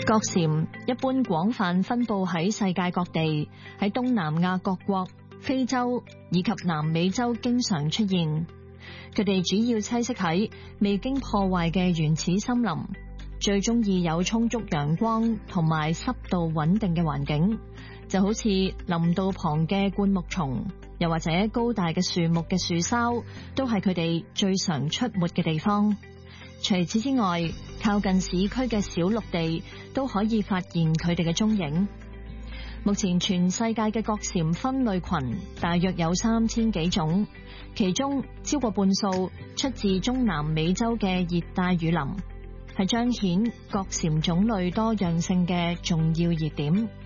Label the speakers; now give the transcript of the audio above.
Speaker 1: 角蟬一般廣泛分布喺世界各地，喺東南亞各國、非洲以及南美洲經常出現。佢哋主要棲息喺未經破壞嘅原始森林，最中意有充足陽光同埋濕度穩定嘅環境，就好似林道旁嘅灌木叢，又或者高大嘅樹木嘅樹梢，都係佢哋最常出沒嘅地方。除此之外，靠近市區嘅小陸地都可以發現佢哋嘅蹤影。目前全世界嘅角蟬分類群大約有3000幾種，其中超過半數出自中南美洲嘅熱帶雨林，係彰顯角蟬種類多樣性嘅重要熱點。